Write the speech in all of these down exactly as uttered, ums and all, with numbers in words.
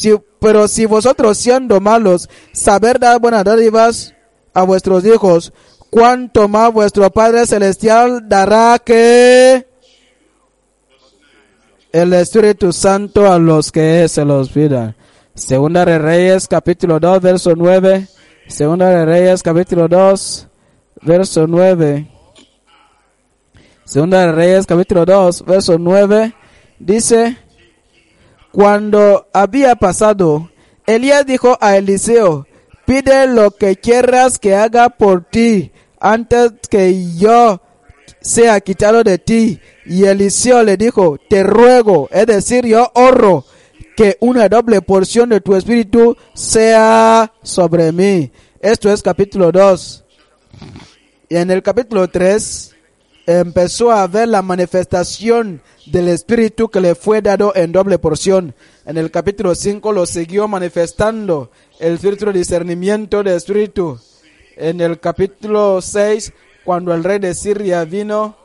si, pero si vosotros siendo malos, saber dar buenas dádivas a vuestros hijos, cuánto más vuestro Padre Celestial dará que el Espíritu Santo a los que se los pidan. Segunda de Reyes, capítulo dos, verso nueve. Segunda de Reyes, capítulo dos, verso nueve. Segunda de Reyes, capítulo dos, verso nueve. Dice: cuando había pasado, Elías dijo a Eliseo: pide lo que quieras que haga por ti, antes que yo sea quitado de ti. Y Eliseo le dijo: te ruego, es decir, yo oro, que una doble porción de tu espíritu sea sobre mí. Esto es capítulo dos. Y en el capítulo tres empezó a ver la manifestación del espíritu que le fue dado en doble porción. En el capítulo cinco lo siguió manifestando el espíritu de discernimiento de espíritu. En el capítulo seis, cuando el rey de Siria vino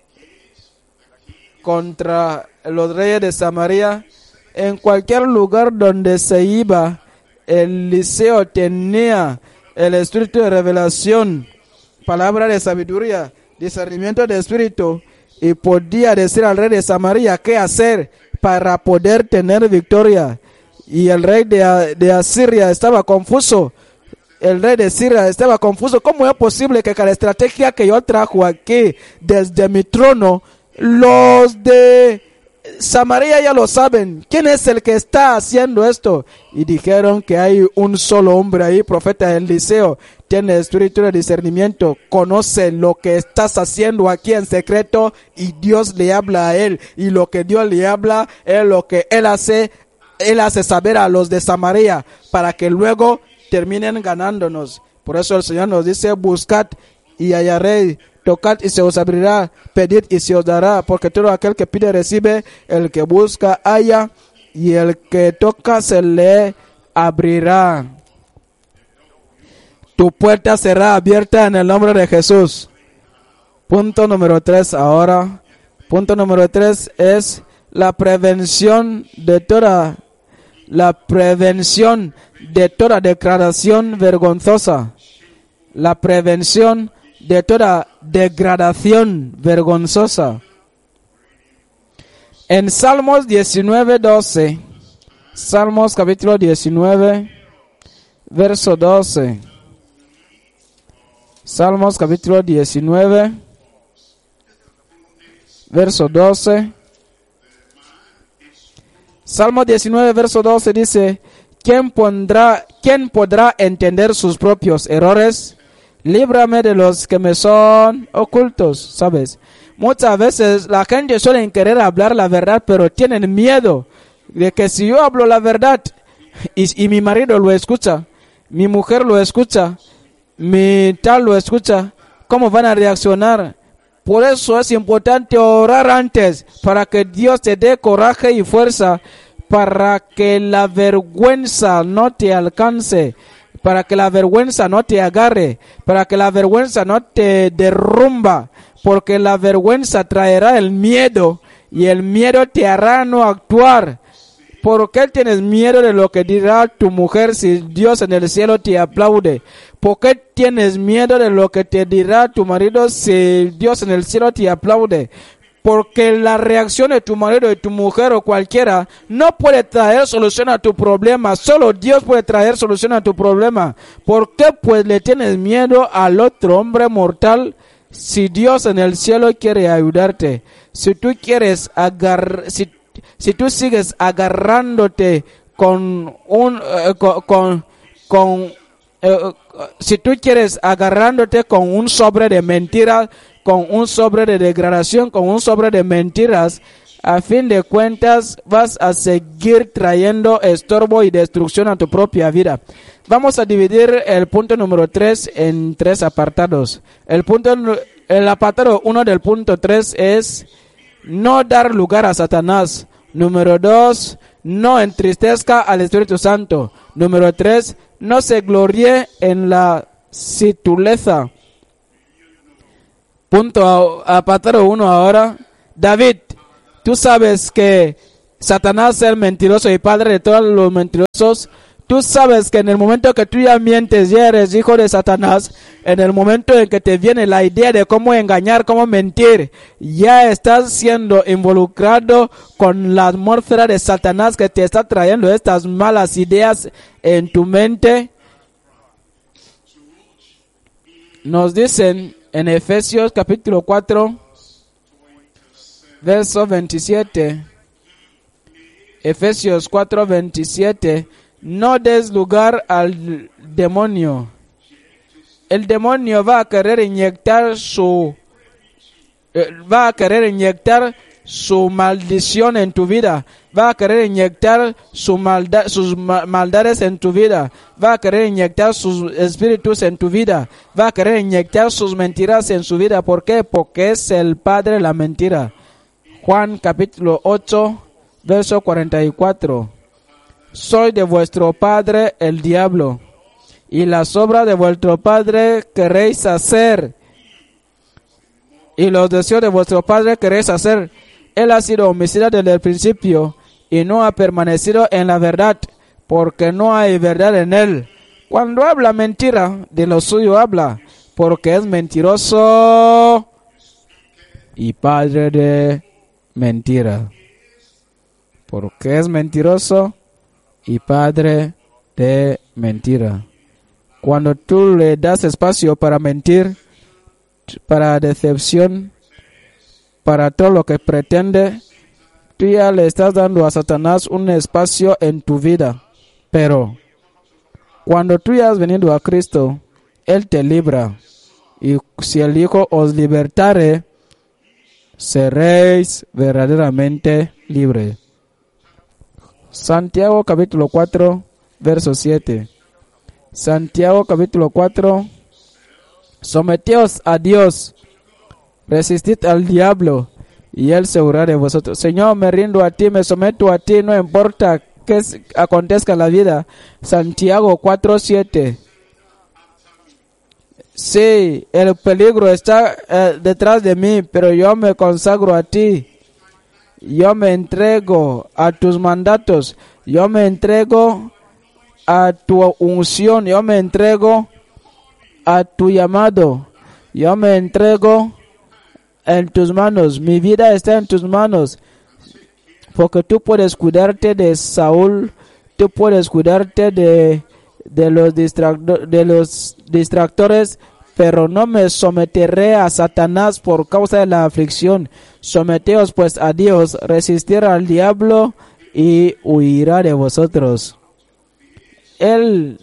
contra los reyes de Samaria, en cualquier lugar donde se iba, Eliseo tenía el espíritu de revelación, palabra de sabiduría, discernimiento de espíritu, y podía decir al rey de Samaria qué hacer para poder tener victoria. Y el rey de, de Asiria estaba confuso. El rey de Siria estaba confuso. ¿Cómo es posible que cada estrategia que yo trajo aquí desde mi trono, los de Samaria ya lo saben? ¿Quién es el que está haciendo esto? Y dijeron que hay un solo hombre ahí, profeta Eliseo. Tiene espíritu de discernimiento, conoce lo que estás haciendo aquí en secreto y Dios le habla a él. Y lo que Dios le habla es lo que él hace, él hace saber a los de Samaria para que luego terminen ganándonos. Por eso el Señor nos dice: buscad y hallaréis, tocad y se os abrirá, pedid y se os dará, porque todo aquel que pide recibe, el que busca halla, y el que toca se le abrirá. Tu puerta será abierta en el nombre de Jesús. Punto número tres ahora. Punto número tres es la prevención de toda, la prevención de toda degradación vergonzosa. La prevención de toda degradación vergonzosa. En Salmos diecinueve, doce. Salmos capítulo diecinueve, verso doce. Salmos capítulo diecinueve, verso doce. Salmos diecinueve, verso doce dice: ¿Quién pondrá, quién podrá entender sus propios errores? Líbrame de los que me son ocultos, ¿sabes? Muchas veces la gente suele querer hablar la verdad, pero tienen miedo de que si yo hablo la verdad y, y mi marido lo escucha, mi mujer lo escucha, mi tal lo escucha, ¿cómo van a reaccionar? Por eso es importante orar antes, para que Dios te dé coraje y fuerza, para que la vergüenza no te alcance, para que la vergüenza no te agarre, para que la vergüenza no te derrumba, porque la vergüenza traerá el miedo y el miedo te hará no actuar. ¿Por qué tienes miedo de lo que dirá tu mujer si Dios en el cielo te aplaude? ¿Por qué tienes miedo de lo que te dirá tu marido si Dios en el cielo te aplaude? Porque la reacción de tu marido, de tu mujer o cualquiera no puede traer solución a tu problema. Solo Dios puede traer solución a tu problema. ¿Por qué pues le tienes miedo al otro hombre mortal si Dios en el cielo quiere ayudarte? Si tú quieres agarrar, si, si tú sigues agarrándote con un, uh, con, con, con uh, si tú quieres agarrándote con un sobre de mentiras, con un sobre de degradación, con un sobre de mentiras, a fin de cuentas vas a seguir trayendo estorbo y destrucción a tu propia vida. Vamos a dividir el punto número tres en tres apartados. El punto, el apartado uno del punto tres es no dar lugar a Satanás. Número dos, no entristezca al Espíritu Santo. Número tres, no se gloríe en la situleza. Punto apartado uno ahora. David, tú sabes que Satanás es el mentiroso y padre de todos los mentirosos. Tú sabes que en el momento que tú ya mientes, ya eres hijo de Satanás. En el momento en que te viene la idea de cómo engañar, cómo mentir, ya estás siendo involucrado con la atmósfera de Satanás que te está trayendo estas malas ideas en tu mente. Nos dicen en Efesios capítulo cuatro, verso veintisiete. Efesios cuatro, veintisiete. No des lugar al demonio. El demonio va a querer inyectar su eh, va a querer inyectar su maldición en tu vida. Va a querer inyectar su maldad, sus ma- maldades en tu vida. Va a querer inyectar sus espíritus en tu vida. Va a querer inyectar sus mentiras en su vida. ¿Por qué? Porque es el padre de la mentira. Juan capítulo ocho, verso cuarenta y cuatro. Soy de vuestro padre el diablo, y las obras de vuestro padre queréis hacer, y los deseos de vuestro padre queréis hacer. Él ha sido homicida desde el principio, y no ha permanecido en la verdad, porque no hay verdad en él. Cuando habla mentira, de lo suyo habla, porque es mentiroso y padre de mentira. Porque es mentiroso y padre de mentira. Cuando tú le das espacio para mentir, para decepción, para todo lo que pretende, tú ya le estás dando a Satanás un espacio en tu vida. Pero cuando tú ya has venido a Cristo, Él te libra. Y si el Hijo os libertare, seréis verdaderamente libres. Santiago capítulo cuatro, verso siete. Santiago capítulo cuatro. Someteos a Dios, resistid al diablo, y él se huirá de vosotros. Señor, me rindo a ti, me someto a ti, no importa qué acontezca en la vida. Santiago cuatro, siete. Sí, el peligro está eh, detrás de mí, pero yo me consagro a ti. Yo me entrego a tus mandatos. Yo me entrego a tu unción. Yo me entrego a tu llamado. Yo me entrego en tus manos. Mi vida está en tus manos. Porque tú puedes cuidarte de Saúl. Tú puedes cuidarte de, de, los, distracto, de los distractores. Pero no me someteré a Satanás por causa de la aflicción. Someteos pues a Dios, resistir al diablo y huirá de vosotros. Él,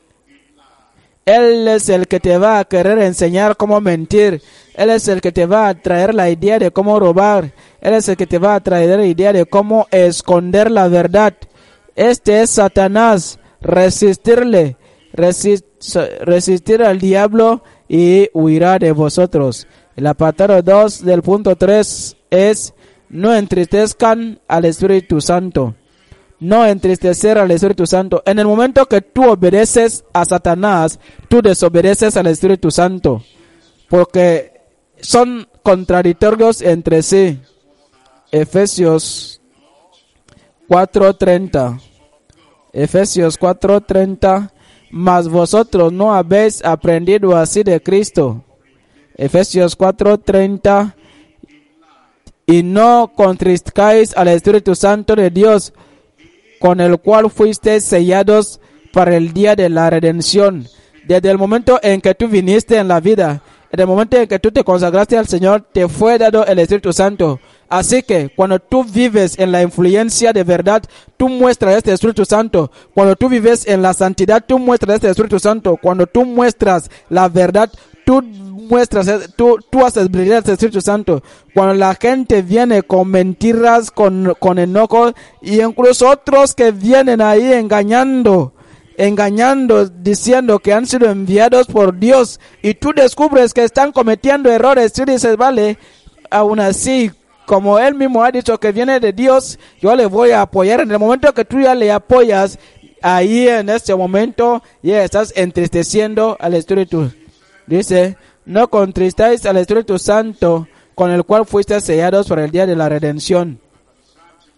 Él es el que te va a querer enseñar cómo mentir. Él es el que te va a traer la idea de cómo robar. Él es el que te va a traer la idea de cómo esconder la verdad. Este es Satanás. Resistirle. Resist, resistir al diablo y huirá de vosotros. El apartado dos del punto tres es: no entristezcan al Espíritu Santo. No entristecer al Espíritu Santo. En el momento que tú obedeces a Satanás, tú desobedeces al Espíritu Santo. Porque son contradictorios entre sí. Efesios cuatro treinta. Efesios cuatro treinta. Mas vosotros no habéis aprendido así de Cristo. Efesios cuatro treinta. Y no contristáis al Espíritu Santo de Dios, con el cual fuisteis sellados para el día de la redención. Desde el momento en que tú viniste en la vida, en el momento en que tú te consagraste al Señor, te fue dado el Espíritu Santo. Así que cuando tú vives en la influencia de verdad, tú muestras este Espíritu Santo. Cuando tú vives en la santidad, tú muestras este Espíritu Santo. Cuando tú muestras la verdad, tú muestras, tú, tú haces brillar este Espíritu Santo. Cuando la gente viene con mentiras, con, con enojo, y incluso otros que vienen ahí engañando, engañando, diciendo que han sido enviados por Dios, y tú descubres que están cometiendo errores, tú dices, vale, aún así, como él mismo ha dicho que viene de Dios, yo le voy a apoyar. En el momento que tú ya le apoyas, ahí en este momento ya estás entristeciendo al Espíritu. Dice, no contristáis al Espíritu Santo, con el cual fuisteis sellados para el día de la redención.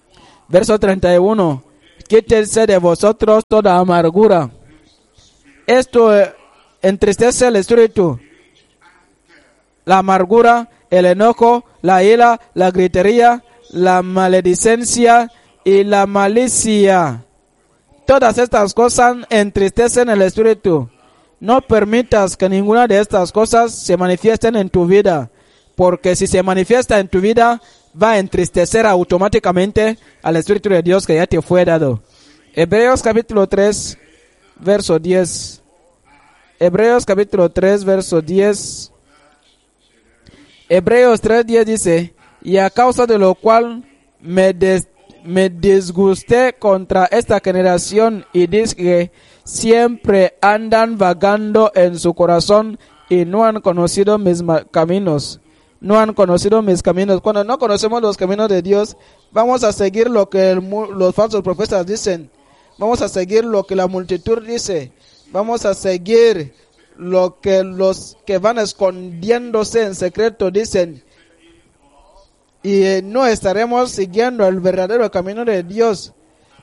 Verso treinta y uno. Quítense de vosotros toda amargura. Esto eh, entristece el espíritu. La amargura, el enojo, la ira, la gritería, la maledicencia y la malicia. Todas estas cosas entristecen el espíritu. No permitas que ninguna de estas cosas se manifiesten en tu vida, porque si se manifiesta en tu vida, va a entristecer automáticamente al Espíritu de Dios que ya te fue dado. Hebreos capítulo tres, verso diez. Hebreos capítulo tres, verso diez. Hebreos tres, diez dice, y a causa de lo cual me, des, me disgusté contra esta generación y dije que siempre andan vagando en su corazón y no han conocido mis caminos. No han conocido mis caminos. Cuando no conocemos los caminos de Dios, vamos a seguir lo que el, los falsos profetas dicen. Vamos a seguir lo que la multitud dice. Vamos a seguir lo que los que van escondiéndose en secreto dicen. Y eh, no estaremos siguiendo el verdadero camino de Dios.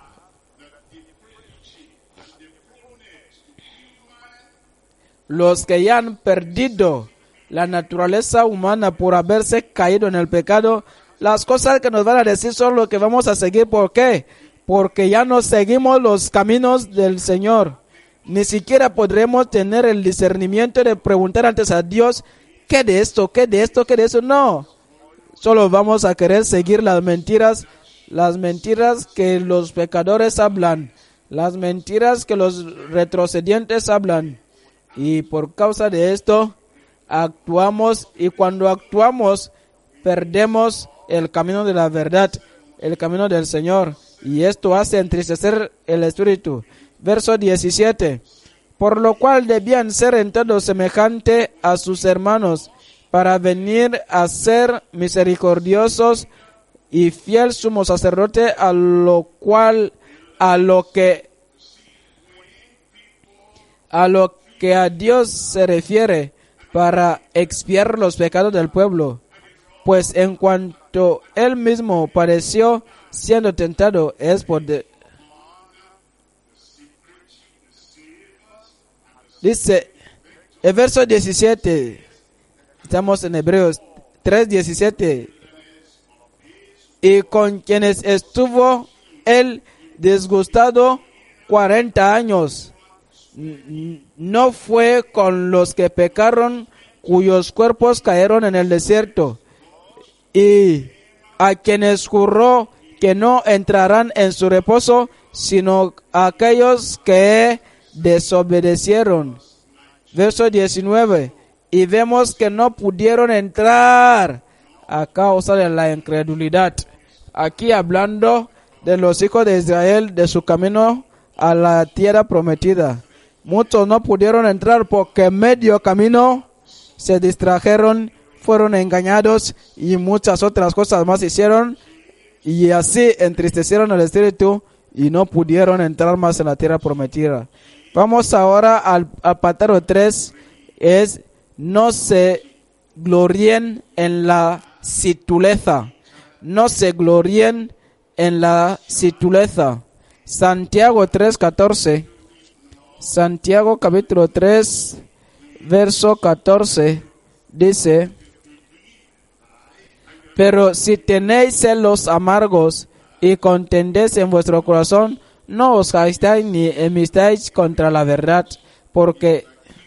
Los que ya han perdido la naturaleza humana por haberse caído en el pecado, las cosas que nos van a decir son lo que vamos a seguir. ¿Por qué? Porque ya no seguimos los caminos del Señor. Ni siquiera podremos tener el discernimiento de preguntar antes a Dios, ¿qué de esto? ¿Qué de esto? ¿Qué de eso? No. Solo vamos a querer seguir las mentiras, las mentiras que los pecadores hablan, las mentiras que los retrocedientes hablan. Y por causa de esto, actuamos, y cuando actuamos, perdemos el camino de la verdad, el camino del Señor. Y esto hace entristecer el espíritu. Verso diecisiete. Por lo cual debían ser en todo semejante a sus hermanos, para venir a ser misericordiosos y fiel sumo sacerdote, a lo cual, a lo que, a lo que a Dios se refiere, para expiar los pecados del pueblo. Pues en cuanto él mismo padeció siendo tentado, es por de... Dice, el verso diecisiete, estamos en Hebreos tres, diecisiete, y con quienes estuvo él disgustado cuarenta años, no fue con los que pecaron, cuyos cuerpos cayeron en el desierto, y a quienes juró que no entrarán en su reposo, sino aquellos que desobedecieron. Verso diecinueve. Y vemos que no pudieron entrar a causa de la incredulidad. Aquí hablando de los hijos de Israel, de su camino a la tierra prometida. Muchos no pudieron entrar porque medio camino se distrajeron, fueron engañados y muchas otras cosas más hicieron, y así entristecieron el espíritu y no pudieron entrar más en la tierra prometida. Vamos ahora al apartado tres, es no se gloríen en la cituleza. No se gloríen en la cituleza. Santiago tres, catorce. Santiago capítulo tres, verso catorce, dice, pero si tenéis celos amargos y contendéis en vuestro corazón, no os jactáis ni emistáis contra la verdad, porque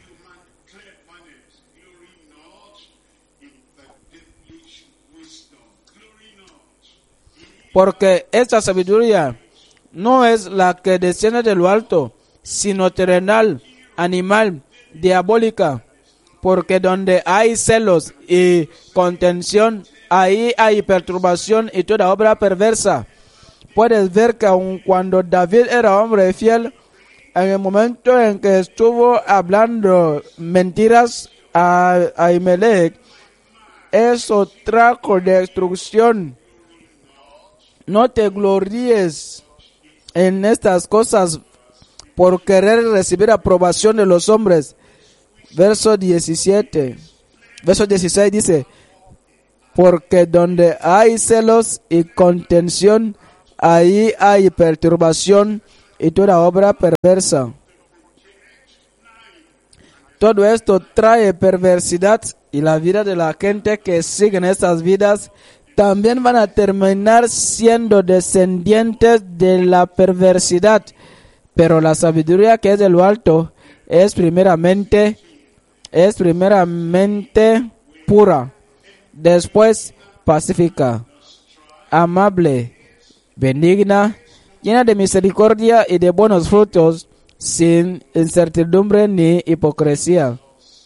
porque esta sabiduría no es la que desciende de lo alto, sino terrenal, animal, diabólica, porque donde hay celos y contención, ahí hay perturbación y toda obra perversa. Puedes ver que aun cuando David era hombre fiel, en el momento en que estuvo hablando mentiras a Ahimelech, eso trajo destrucción. No te gloríes en estas cosas por querer recibir aprobación de los hombres. Verso diecisiete. Verso dieciséis dice, porque donde hay celos y contención, ahí hay perturbación y toda obra perversa. Todo esto trae perversidad y la vida de la gente que siguen estas vidas también van a terminar siendo descendientes de la perversidad. Pero la sabiduría que es de lo alto es primeramente, es primeramente pura, después pacífica, amable, benigna, llena de misericordia y de buenos frutos, sin incertidumbre ni hipocresía.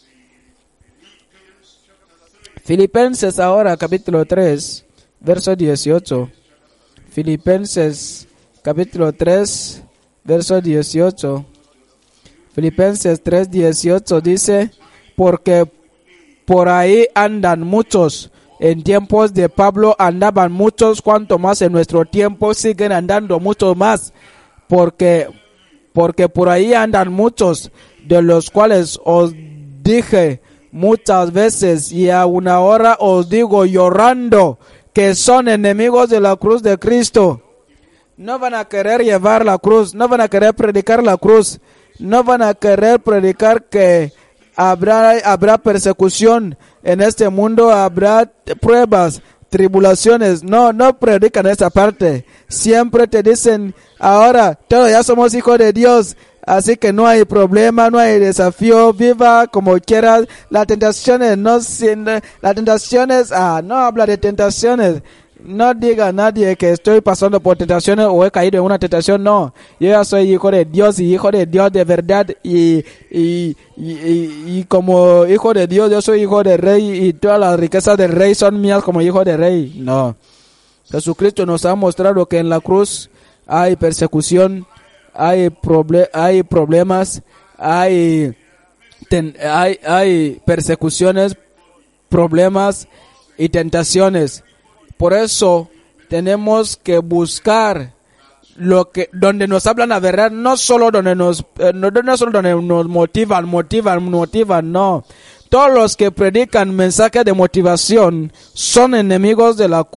Filipenses ahora, capítulo tres, verso dieciocho. Filipenses, capítulo tres, verso dieciocho. Filipenses tres, dieciocho dice, porque por ahí andan muchos. En tiempos de Pablo andaban muchos, cuanto más en nuestro tiempo siguen andando muchos más. Porque, porque por ahí andan muchos, de los cuales os dije muchas veces y aún ahora os digo llorando, que son enemigos de la cruz de Cristo. No van a querer llevar la cruz, no van a querer predicar la cruz, no van a querer predicar que habrá, habrá persecución en este mundo, habrá pruebas, tribulaciones. No, no predican esa parte. Siempre te dicen, ahora todos ya somos hijos de Dios, así que no hay problema, no hay desafío, viva como quieras. Las tentaciones, no, las tentaciones, ah, no habla de tentaciones. No diga a nadie que estoy pasando por tentaciones o he caído en una tentación. No, yo ya soy hijo de Dios y hijo de Dios de verdad. Y, y, y, y, y como hijo de Dios, yo soy hijo de rey y todas las riquezas del rey son mías como hijo de rey. No. Jesucristo nos ha mostrado que en la cruz hay persecución, hay, proble- hay problemas, hay, ten- hay, hay persecuciones, problemas y tentaciones. Por eso tenemos que buscar lo que donde nos hablan la verdad, no solo donde nos eh, no, no solo donde nos motivan, motivan, motivan, no. Todos los que predican mensajes de motivación son enemigos de la